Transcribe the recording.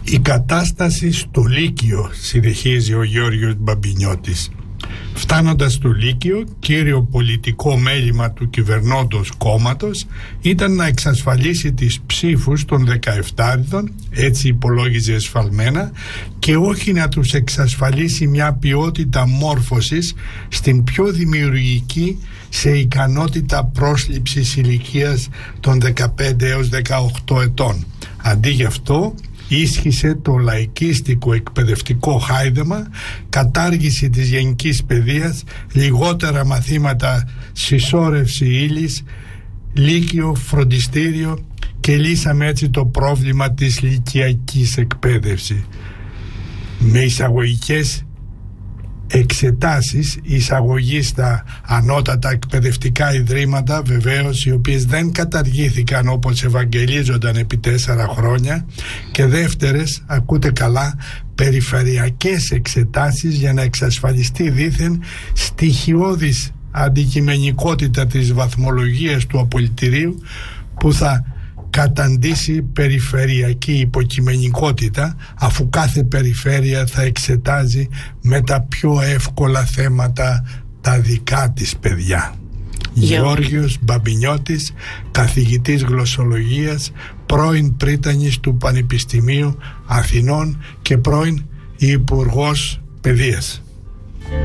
Η κατάσταση στο Λύκειο, συνεχίζει ο Γιώργος Μπαμπινιώτης. Φτάνοντας στο Λύκειο, κύριο πολιτικό μέλημα του κυβερνώντος κόμματος ήταν να εξασφαλίσει τις ψήφους των 17, έτσι υπολόγιζε εσφαλμένα, και όχι να τους εξασφαλίσει μια ποιότητα μόρφωσης στην πιο δημιουργική σε ικανότητα πρόσληψης ηλικίας των 15 έως 18 ετών. Αντί γι' αυτό ίσχυσε το λαϊκίστικο εκπαιδευτικό χάιδεμα, κατάργηση της γενικής παιδείας, λιγότερα μαθήματα, συσσόρευση ύλης, λύκειο, φροντιστήριο, και λύσαμε έτσι το πρόβλημα της λυκειακής εκπαίδευσης με εισαγωγικές εξετάσεις, εισαγωγή στα ανώτατα εκπαιδευτικά ιδρύματα, βεβαίως, οι οποίες δεν καταργήθηκαν όπως ευαγγελίζονταν επί 4 χρόνια, και δεύτερες, ακούτε καλά, περιφερειακές εξετάσεις για να εξασφαλιστεί δήθεν στοιχειώδης αντικειμενικότητα της βαθμολογίας του απολυτηρίου, που θα καταντήσει περιφερειακή υποκειμενικότητα, αφού κάθε περιφέρεια θα εξετάζει με τα πιο εύκολα θέματα τα δικά της παιδιά. Γιώργος Μπαμπινιώτης, καθηγητής γλωσσολογίας, πρώην πρίτανης του Πανεπιστημίου Αθηνών και πρώην Υπουργός Παιδείας.